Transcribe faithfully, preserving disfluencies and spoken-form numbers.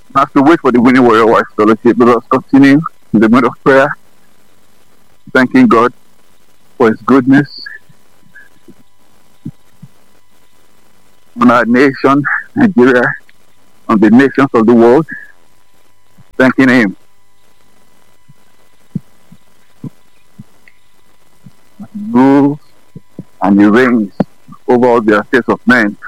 As we wait for the winning warrior wise fellowship, let us continue in the moment of prayer, thanking God for His goodness on our nation, Nigeria, on the nations of the world, thanking Him. He rules and He reigns over all the affairs of men.